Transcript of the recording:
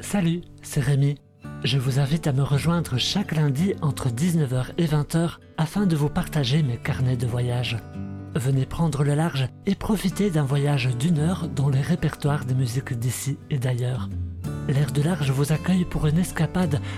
Salut, c'est Rémi. Je vous invite à me rejoindre chaque lundi entre 19h et 20h afin de vous partager mes carnets de voyage. Venez prendre le large et profiter d'un voyage d'1 heure dans les répertoires des musiques d'ici et d'ailleurs. L'air de large vous accueille pour une escapade